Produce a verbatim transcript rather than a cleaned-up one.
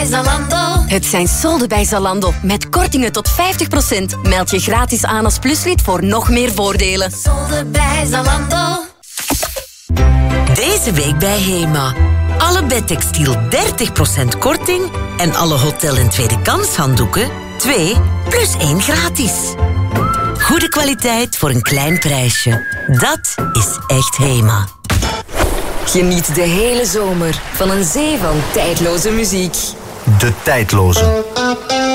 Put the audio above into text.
bij Zalando. Het zijn solden bij Zalando. Met kortingen tot vijftig procent. Meld je gratis aan als pluslid voor nog meer voordelen. Solden bij Zalando. Deze week bij Hema. Alle bedtextiel dertig procent korting en alle hotel- en tweede kans handdoeken twee plus één gratis. Goede kwaliteit voor een klein prijsje. Dat is echt Hema. Geniet de hele zomer van een zee van tijdloze muziek. De tijdloze.